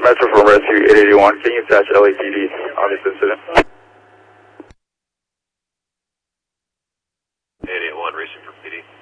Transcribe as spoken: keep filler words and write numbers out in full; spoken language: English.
Metro from Rescue eight eighty-one. Can you attach L A P D on this incident? eight eighty-one, racing for P D.